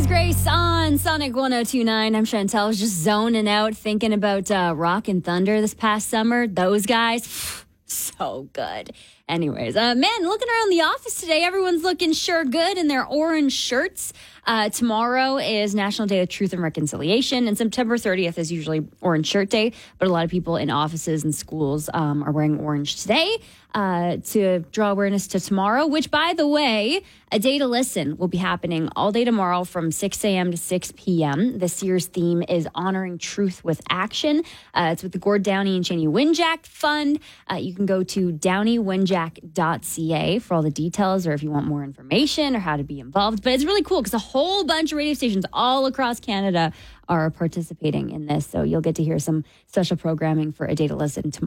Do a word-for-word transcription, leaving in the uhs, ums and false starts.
is Grace on Sonic one oh two point nine. I'm Chantel. I was just zoning out thinking about uh, Rock and Thunder this past summer. Those guys, so good. Anyways, uh, man, looking around the office today, everyone's looking sure good in their orange shirts. Uh, tomorrow is National Day of Truth and Reconciliation, and September thirtieth is usually Orange Shirt Day, but a lot of people in offices and schools um, are wearing orange today uh, to draw awareness to tomorrow, which, by the way, A Day to Listen will be happening all day tomorrow from six a.m. to six p.m. This year's theme is Honoring Truth with Action. Uh, it's with the Gord Downey and Cheney Winjack Fund. Uh, you can go to downey winjack dot c a for all the details or if you want more information or how to be involved. But it's really cool because a whole bunch of radio stations all across Canada are participating in this. So you'll get to hear some special programming for A Day to Listen tomorrow.